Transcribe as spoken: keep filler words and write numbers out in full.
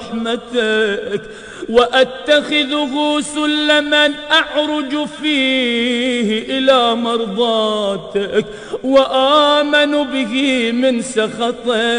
رحمتك، وأتخذه سلما أعرج فيه إلى مرضاتك، وآمن به من سخطك.